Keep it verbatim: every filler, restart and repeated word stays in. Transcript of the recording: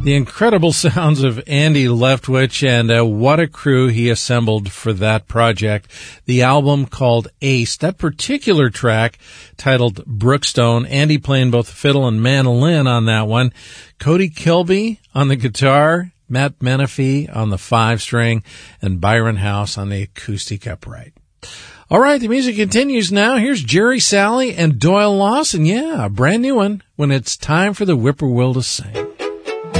The incredible sounds of Andy Leftwich, and uh, what a crew he assembled for that project. The album called Ace. That particular track, titled Brookstone, Andy playing both fiddle and mandolin on that one. Cody Kilby on the guitar, Matt Menifee on the five-string, and Byron House on the acoustic upright. All right, the music continues now. Here's Jerry Salley and Doyle Lawson. Yeah, a brand new one when it's time for the whippoorwill to sing.